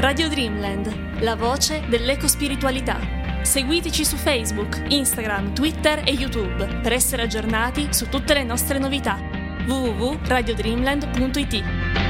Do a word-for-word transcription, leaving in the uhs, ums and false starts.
Radio Dreamland, la voce dell'ecospiritualità. Seguiteci su Facebook, Instagram, Twitter e YouTube per essere aggiornati su tutte le nostre novità. w w w punto radio dreamland punto i t